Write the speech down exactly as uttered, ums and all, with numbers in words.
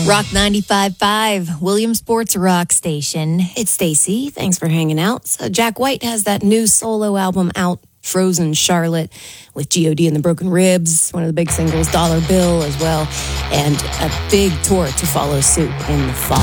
Rock ninety-five point five, Williamsport's rock station. It's Stacy. Thanks for hanging out. So Jack White has that new solo album out, Frozen Charlotte, with G O D and the Broken Ribs, one of the big singles, Dollar Bill as well, and a big tour to follow suit in the fall.